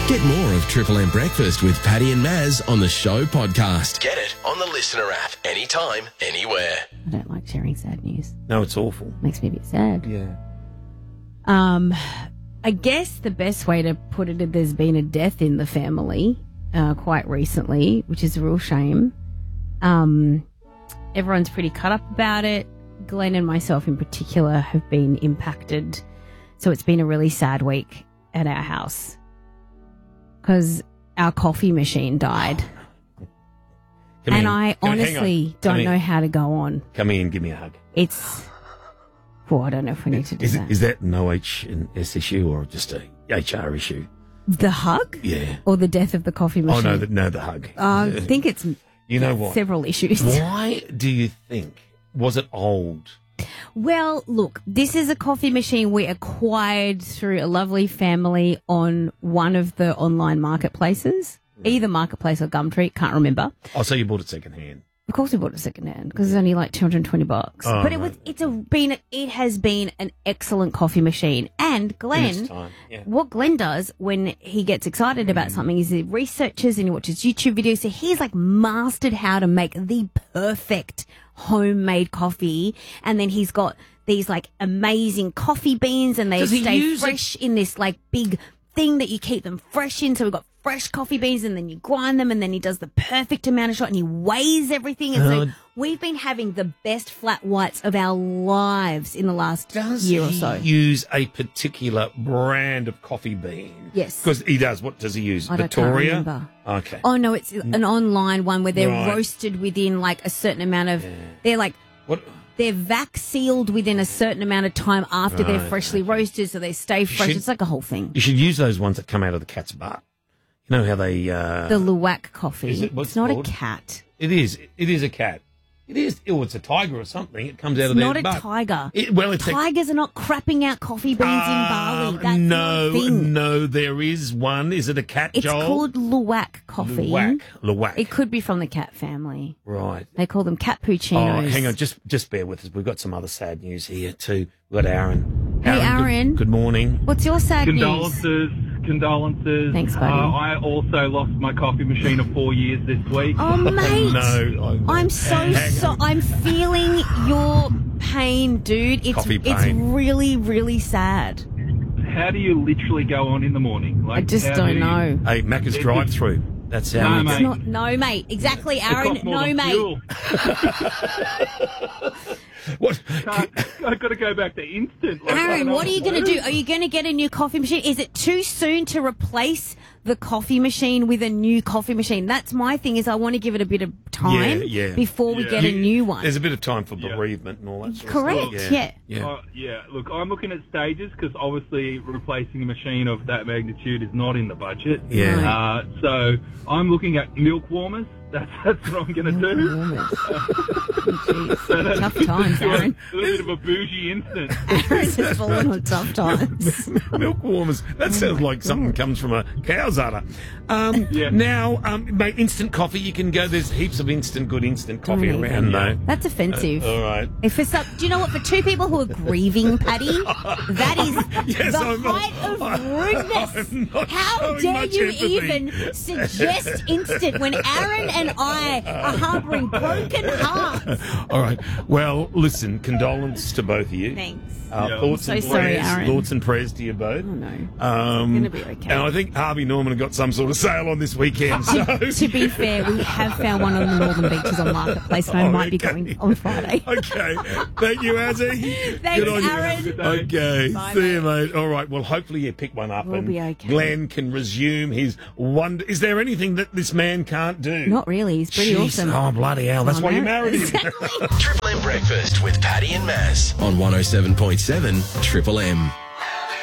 Get more of Triple M Breakfast with Paddy and Maz on the Show podcast. Get it on the Listener app anytime, anywhere. I don't like sharing sad news. No, it's awful. Makes me a bit sad. Yeah. I guess the best way to put it is there's been a death in the family quite recently, which is a real shame. Everyone's pretty cut up about it. Glenn and myself in particular have been impacted. So it's been a really sad week at our house because our coffee machine died. And I honestly don't know how to go on. Come in and give me a hug. It's... Well, I don't know if we need to do that. Is that an OH&S issue or just a HR issue? The hug? Yeah. Or the death of the coffee machine? Oh, no, the hug. I think it's you know what? Several issues. Why do you think? Was it old? Well, look, this is a coffee machine we acquired through a lovely family on one of the online marketplaces, either Marketplace or Gumtree, can't remember. Oh, so you bought it second hand? Of course we bought it second hand because it's only like $220. Oh, but it has been an excellent coffee machine. And Glenn, what Glenn does when he gets excited about something is he researches and he watches YouTube videos. So he's like mastered how to make the perfect homemade coffee. And then he's got these like amazing coffee beans and they stay fresh in this like big thing that you keep them fresh in. So we've got fresh coffee beans and then you grind them and then he does the perfect amount of shot and he weighs everything. And so we've been having the best flat whites of our lives in the last year or so. Does he use a particular brand of coffee bean? Yes. Because he does. What does he use? I Victoria? can't remember. Okay. Oh, no, it's an online one where they're roasted within like a certain amount of... They're like... What? They're vac sealed within a certain amount of time after they're freshly roasted so they stay fresh. It's like a whole thing. You should use those ones that come out of the cat's butt. You know how they... the Luwak coffee. It's not called? A cat. It is. It is a cat. It is. Oh, it's a tiger or something. It comes out of their butt. It's not a tiger. It's Tigers are not crapping out coffee beans in Bali. That's not a thing. No, there is one. Is it a cat, It's Joel? called Luwak coffee. Luwak. It could be from the cat family. Right. They call them cappuccinos. Oh, hang on. Just bear with us. We've got some other sad news here too. We've got Aaron. Hey, Aaron. Good morning. What's your sad news? Condolences. Thanks, buddy. I also lost my coffee machine of 4 years this week. Oh, mate. No. I'm so I'm feeling your pain, dude. It's really, really sad. How do you literally go on in the morning? I just don't know. Hey, Macca's drive-through. That's how mate. It's not. No, mate. Exactly, Aaron. No, mate. What? I've got to go back to instant. Aaron, what are you going to do? Are you going to get a new coffee machine? Is it too soon to replace the coffee machine with a new coffee machine? That's my thing is I want to give it a bit of time before we get a new one. There's a bit of time for bereavement and all that sort Correct, of stuff. Yeah. Look, I'm looking at stages because obviously replacing a machine of that magnitude is not in the budget. Yeah. So I'm looking at milk warmers. That's what I'm going to do. Tough times, Aaron. A little bit of a bougie instant. Aaron's just fallen on tough times. Milk warmers. That sounds like something comes from a cow's udder. Now, mate, instant coffee, you can go. There's heaps of good instant coffee around, though. That's offensive. All right. If it's up, do you know what? For two people who are grieving, Paddy, that is height of rudeness. How dare you even suggest instant when Aaron and I are harbouring broken hearts? All right. Well, listen, condolences to both of you. Thanks. Thoughts and prayers. Sorry, Aaron. Thoughts and prayers to you both. Oh, no. It's going to be okay. And I think Harvey Norman got some sort of sale on this weekend. To be fair, we have found one on the Northern Beaches on Marketplace, and I might be going on Friday. Okay. Thank you, Azzy. Thanks, Good on Aaron. you. Okay. Bye, See you, mate. All right. Well, hopefully you pick one up We'll and be okay. Glenn can resume his wonder. Is there anything that this man can't do? Not really. He's pretty awesome. Oh, bloody hell. That's why you married him. Exactly. Triple M Breakfast with Paddy and Maz on 107.7 Triple M.